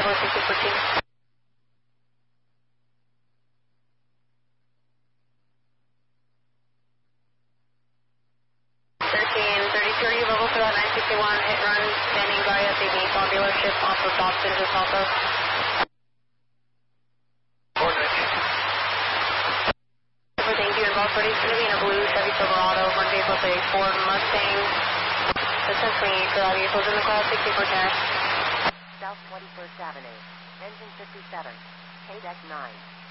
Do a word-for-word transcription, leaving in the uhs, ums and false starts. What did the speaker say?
four six four two. thirteen thirty-three, level for that nine sixty-one, hit run, standing by at the Nissan dealership off of Dobson, just off of. Thank you, and boss ready, it's going to be in a blue Chevy Silverado, one vehicle is a Ford Mustang. Distance twenty-eight for that vehicle, in the call, sixty-four ten. South twenty-first Avenue, engine fifty-seven, K D E C nine.